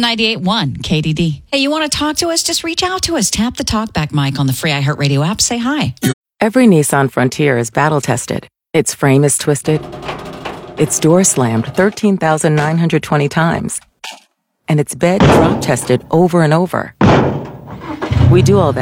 98.1 KDD. Hey, you want to talk to us? Just reach out to us. Tap the talkback mic on the free iHeartRadio app. Say hi. Every Nissan Frontier is battle-tested. Its frame is twisted. Its door slammed 13,920 times. And its bed drop-tested over and over. We do all that